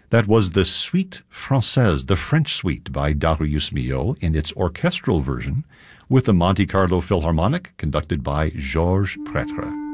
That was the Suite Française, the French Suite by Darius Milhaud in its orchestral version with the Monte Carlo Philharmonic conducted by Georges Prêtre.